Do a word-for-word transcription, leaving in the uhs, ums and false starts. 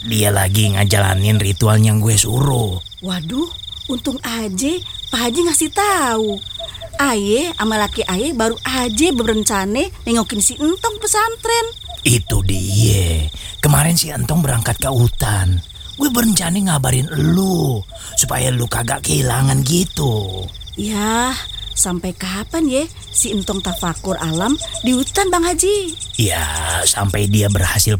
Dia lagi ngejalanin ritual yang gue suruh. Waduh, untung aja Pak Haji ngasih tahu. Aye sama laki aye baru aja berencana nengokin si Entong pesantren. Itu dia. Kemarin si Entong berangkat ke hutan. Gue berencana ngabarin elu supaya lu kagak kehilangan gitu. Ya, sampai kapan ya si Entong tafakur alam di hutan Bang Haji? Ya, sampai dia berhasil